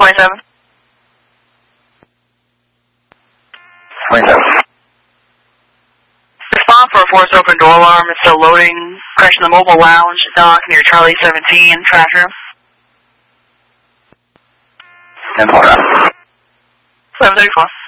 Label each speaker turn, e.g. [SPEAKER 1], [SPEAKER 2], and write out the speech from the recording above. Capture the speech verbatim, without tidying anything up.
[SPEAKER 1] twenty-seven.
[SPEAKER 2] twenty-seven.
[SPEAKER 1] Respond for a force open door alarm. It's still loading. Crash in the mobile lounge dock near Charlie seventeen, trash room.
[SPEAKER 2] ten four.
[SPEAKER 1] seven thirty-four.